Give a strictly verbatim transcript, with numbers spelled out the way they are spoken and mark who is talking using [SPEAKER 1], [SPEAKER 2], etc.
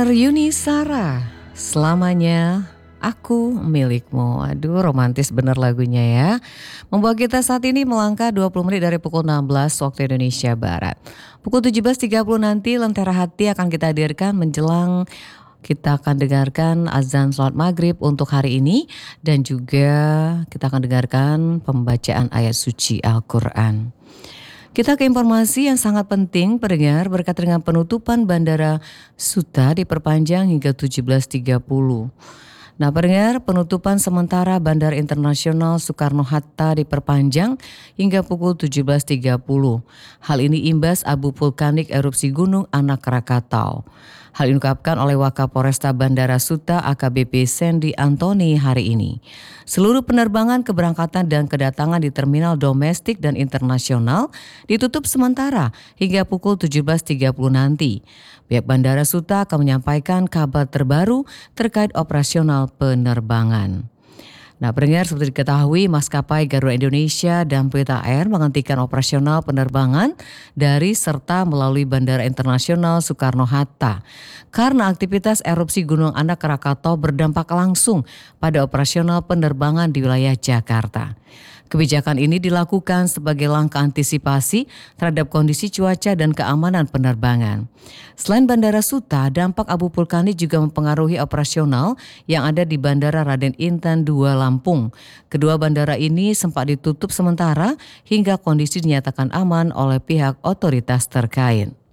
[SPEAKER 1] Dokter Yuni Sara, selamanya aku milikmu. Aduh, romantis bener lagunya ya. Membawa kita saat ini melangkah dua puluh menit dari pukul enam belas waktu Indonesia Barat. Pukul tujuh belas tiga puluh nanti Lentera Hati akan kita hadirkan menjelang kita akan dengarkan azan sholat maghrib untuk hari ini. Dan juga kita akan dengarkan pembacaan ayat suci Al-Quran. Kita ke informasi yang sangat penting pendengar berkaitan dengan penutupan Bandara Suta diperpanjang hingga tujuh belas tiga puluh. Nah pendengar, penutupan sementara Bandara Internasional Soekarno-Hatta diperpanjang hingga pukul tujuh belas tiga puluh. Hal ini imbas abu vulkanik erupsi Gunung Anak Krakatau. Hal ini diungkapkan oleh Wakapolresta Bandara Suta A K B P Sandy Antoni hari ini. Seluruh penerbangan keberangkatan dan kedatangan di terminal domestik dan internasional ditutup sementara hingga pukul tujuh belas tiga puluh nanti. Pihak Bandara Suta akan menyampaikan kabar terbaru terkait operasional penerbangan. Nah pendengar, seperti diketahui maskapai Garuda Indonesia dan Pelita Air menghentikan operasional penerbangan dari serta melalui Bandara Internasional Soekarno-Hatta karena aktivitas erupsi Gunung Anak Krakatau berdampak langsung pada operasional penerbangan di wilayah Jakarta. Kebijakan ini dilakukan sebagai langkah antisipasi terhadap kondisi cuaca dan keamanan penerbangan. Selain Bandara Suta, dampak abu vulkanik juga mempengaruhi operasional yang ada di Bandara Raden Intan dua Lampung. Kedua bandara ini sempat ditutup sementara hingga kondisi dinyatakan aman oleh pihak otoritas terkait.